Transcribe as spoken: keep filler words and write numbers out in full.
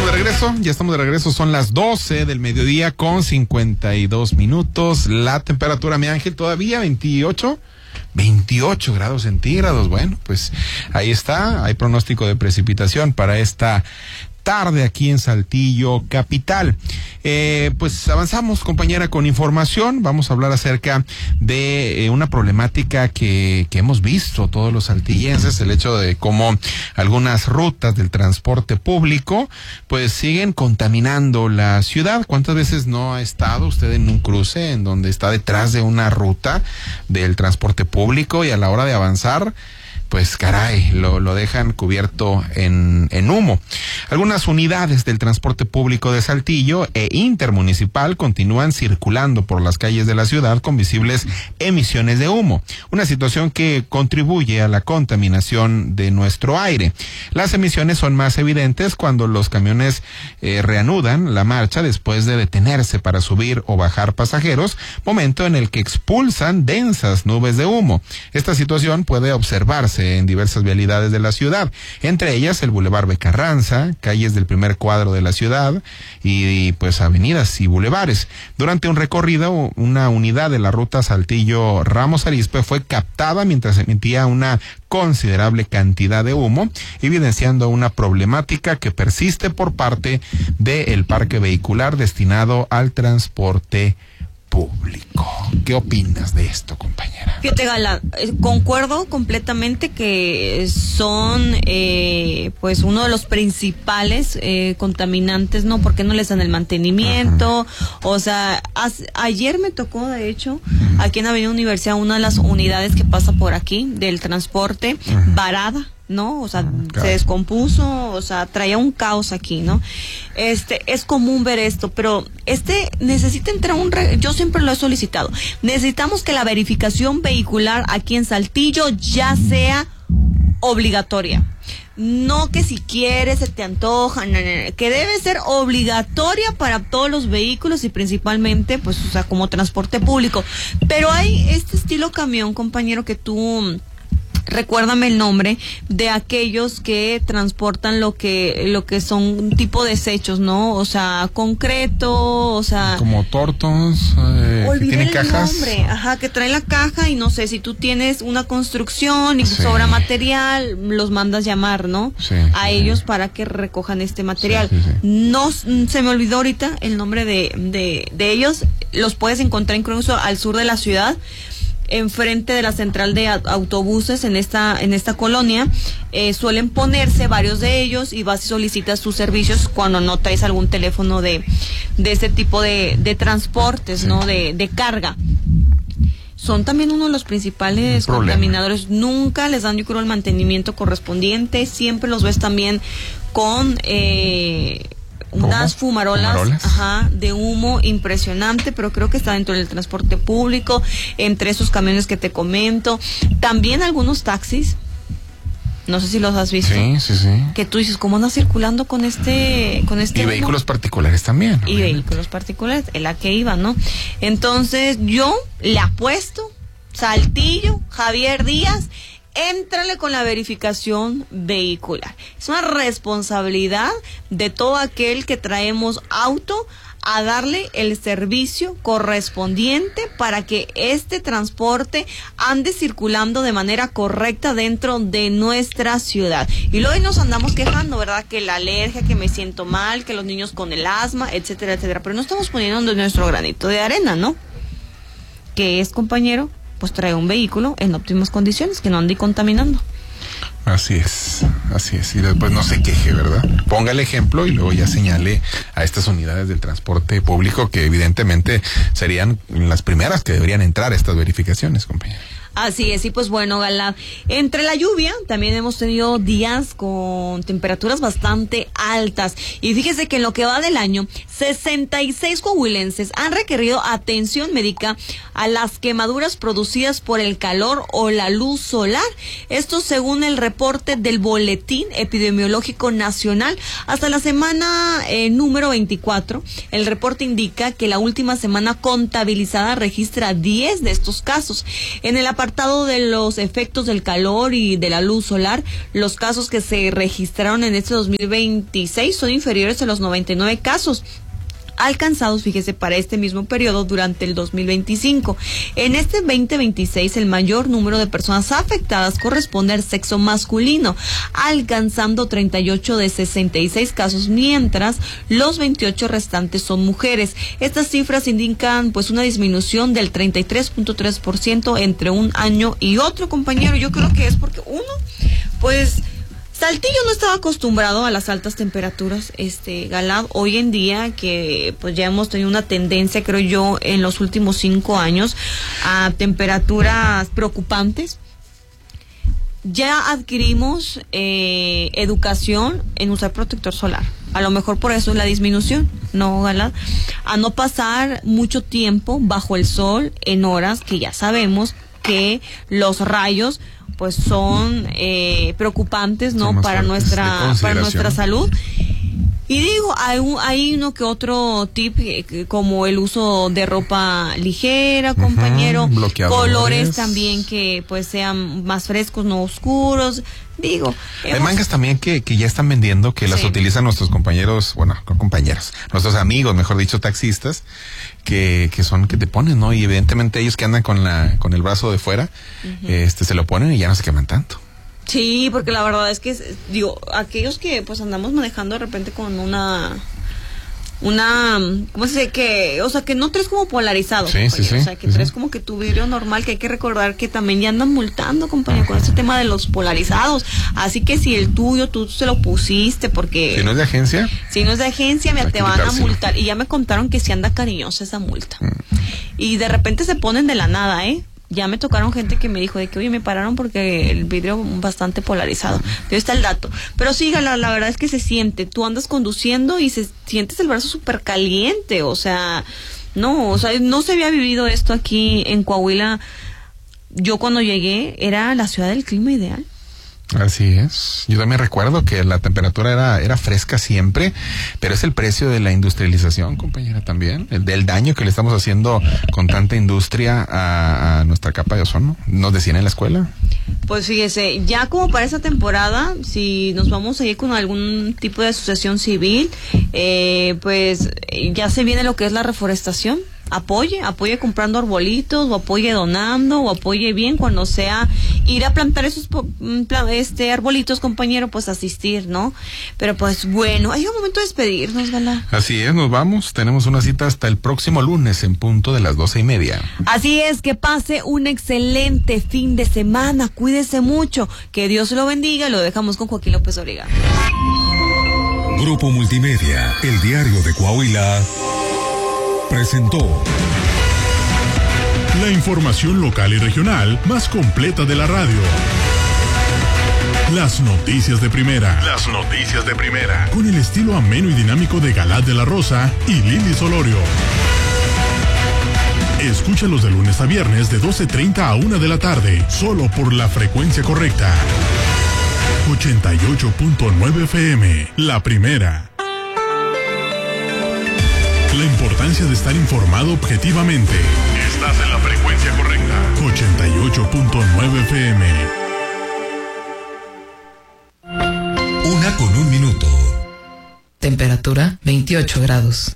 estamos de regreso, ya estamos de regreso, son las doce del mediodía con cincuenta y dos minutos. La temperatura, mi Ángel, todavía veintiocho, veintiocho grados centígrados. Bueno, pues ahí está, hay pronóstico de precipitación para esta tarde aquí en Saltillo capital. Eh, pues avanzamos, compañera, con información. Vamos a hablar acerca de eh, una problemática que, que hemos visto todos los saltillenses, el hecho de cómo algunas rutas del transporte público pues siguen contaminando la ciudad. ¿Cuántas veces no ha estado usted en un cruce en donde está detrás de una ruta del transporte público y a la hora de avanzar, pues caray, lo, lo dejan cubierto en, en humo? Algunas unidades del transporte público de Saltillo e intermunicipal continúan circulando por las calles de la ciudad con visibles emisiones de humo, una situación que contribuye a la contaminación de nuestro aire. Las emisiones son más evidentes cuando los camiones eh, reanudan la marcha después de detenerse para subir o bajar pasajeros, momento en el que expulsan densas nubes de humo. Esta situación puede observarse en diversas vialidades de la ciudad, entre ellas el Boulevard Becarranza, calles del primer cuadro de la ciudad y, y pues avenidas y bulevares. Durante un recorrido, una unidad de la ruta Saltillo Ramos Arizpe fue captada mientras emitía una considerable cantidad de humo, evidenciando una problemática que persiste por parte del parque vehicular destinado al transporte público. ¿Qué opinas de esto, compañera? Fíjate, Gala, eh, concuerdo completamente que son eh, pues uno de los principales eh, contaminantes, ¿no? Porque no les dan el mantenimiento. Ajá. O sea, as, ayer me tocó, de hecho, uh-huh. aquí en Avenida Universidad, una de las unidades que pasa por aquí del transporte, uh-huh. varada, ¿no? O sea, claro. se descompuso, o sea, traía un caos aquí, ¿no? Este, es común ver esto, pero este necesita entrar un, re, yo siempre lo he solicitado, necesitamos que la verificación vehicular aquí en Saltillo ya sea obligatoria. No que si quieres, se te antoja, no, no, no, que debe ser obligatoria para todos los vehículos y principalmente, pues, o sea, como transporte público. Pero hay este estilo camión, compañero, que tú... recuérdame el nombre de aquellos que transportan lo que lo que son tipo desechos, ¿no? O sea, concreto, o sea, como tortos, eh, que tienen el cajas. Nombre, ajá, que traen la caja y no sé, si tú tienes una construcción y sí. sobra material, los mandas llamar, ¿no? Sí, a sí, ellos sí. para que recojan este material. Sí, sí, sí. No se me olvidó ahorita el nombre de de de ellos. Los puedes encontrar incluso al sur de la ciudad, enfrente de la central de autobuses en esta en esta colonia. Eh, suelen ponerse varios de ellos y vas y solicitas tus servicios cuando no traes algún teléfono de de este tipo de, de transportes, sí. ¿no? De, de carga. Son también uno de los principales contaminadores. Nunca les dan, yo creo, el mantenimiento correspondiente. Siempre los ves también con... Eh, unas fumarolas, fumarolas, ajá, de humo impresionante, pero creo que está dentro del transporte público, entre esos camiones que te comento. También algunos taxis, no sé si los has visto. Sí, sí, sí. Que tú dices, ¿cómo andas circulando con este, con este y humo? Vehículos particulares también. Y vehículos particulares, en la que iba, ¿no? Entonces, yo le apuesto, Saltillo, Javier Díaz, éntrale con la verificación vehicular. Es una responsabilidad de todo aquel que traemos auto a darle el servicio correspondiente para que este transporte ande circulando de manera correcta dentro de nuestra ciudad. Y luego nos andamos quejando, ¿verdad? Que la alergia, que me siento mal, que los niños con el asma, etcétera, etcétera. Pero no estamos poniendo nuestro granito de arena, ¿no? ¿Qué es, compañero? Pues trae un vehículo en óptimas condiciones, que no ande contaminando. Así es, así es, y después no se queje, ¿verdad? Ponga el ejemplo y luego ya señale a estas unidades del transporte público que evidentemente serían las primeras que deberían entrar a estas verificaciones, compañero. Así es, y pues bueno, Gala, entre la lluvia también hemos tenido días con temperaturas bastante altas, y fíjese que en lo que va del año, sesenta y seis coahuilenses han requerido atención médica a las quemaduras producidas por el calor o la luz solar. Esto según el reporte del Boletín Epidemiológico Nacional. Hasta la semana eh, número veinticuatro, el reporte indica que la última semana contabilizada registra diez de estos casos. En el apartado de los efectos del calor y de la luz solar, los casos que se registraron en este dos mil veintiséis son inferiores a los noventa y nueve casos alcanzados, fíjese, para este mismo periodo durante el dos mil veinticinco. En este veinte veintiséis, el mayor número de personas afectadas corresponde al sexo masculino, alcanzando treinta y ocho de sesenta y seis casos, mientras los veintiocho restantes son mujeres. Estas cifras indican pues una disminución del treinta y tres punto tres por ciento entre un año y otro, compañero. Yo creo que es porque uno, pues... Saltillo no estaba acostumbrado a las altas temperaturas, este, Galad. Hoy en día que pues ya hemos tenido una tendencia, creo yo, en los últimos cinco años a temperaturas preocupantes. Ya adquirimos eh, educación en usar protector solar. A lo mejor por eso es la disminución, ¿no, Galad? A no pasar mucho tiempo bajo el sol en horas que ya sabemos que los rayos pues son eh, preocupantes, ¿no? Para nuestra para nuestra salud. Y digo, hay, un, hay uno que otro tip, eh, como el uso de ropa ligera, compañero, uh-huh, colores también que pues sean más frescos, no oscuros. Digo, hay hemos... mangas también que, que ya están vendiendo, que las sí. utilizan nuestros compañeros, bueno, compañeros, nuestros amigos, mejor dicho, taxistas, que, que son, que te ponen, ¿no? Y evidentemente ellos que andan con la, con el brazo de fuera, uh-huh. este, se lo ponen y ya no se queman tanto. Sí, porque la verdad es que, digo, aquellos que pues andamos manejando de repente con una... una, ¿cómo se dice? Que, o sea, que no traes como polarizado, sí, sí, sí, o sea, que sí, traes sí. como que tu vidrio normal, que hay que recordar que también ya andan multando, compañero, con este tema de los polarizados. Así que si el tuyo, tú se lo pusiste, porque... Si no es de agencia. Si no es de agencia, me te van quitárselo. A multar. Y ya me contaron que si anda cariñosa esa multa. Mm. Y de repente se ponen de la nada, ¿eh? Ya me tocaron gente que me dijo de que, oye, me pararon porque el vidrio bastante polarizado. Pero está el dato. Pero sí, la, la verdad es que se siente. Tú andas conduciendo y se sientes el brazo súper caliente. O sea, no, o sea, no se había vivido esto aquí en Coahuila. Yo cuando llegué era la ciudad del clima ideal. Así es. Yo también recuerdo que la temperatura era, era fresca siempre, pero es el precio de la industrialización, compañera, también, el del daño que le estamos haciendo con tanta industria a, a nuestra capa de ozono. ¿Nos decían en la escuela? Pues fíjese, ya como para esta temporada, si nos vamos a ir con algún tipo de asociación civil, eh, pues ya se viene lo que es la reforestación. Apoye, apoye comprando arbolitos, o apoye donando, o apoye bien cuando sea ir a plantar esos este arbolitos, compañero, pues asistir, ¿no? Pero pues bueno, hay un momento de despedirnos, Gala. Así es, nos vamos, tenemos una cita hasta el próximo lunes en punto de las doce y media. Así es, que pase un excelente fin de semana, cuídese mucho, que Dios lo bendiga, lo dejamos con Joaquín López Origa. Grupo Multimedia, el diario de Coahuila, presentó la información local y regional más completa de la radio. Las noticias de primera. Las noticias de primera. Con el estilo ameno y dinámico de Galad de la Rosa y Lili Solorio. Escúchalos de lunes a viernes de doce treinta a una de la tarde, solo por la frecuencia correcta. ochenta y ocho punto nueve F M, la primera. La importancia de estar informado objetivamente. Estás en la frecuencia correcta. ochenta y ocho punto nueve F M. Una con un minuto. Temperatura veintiocho grados.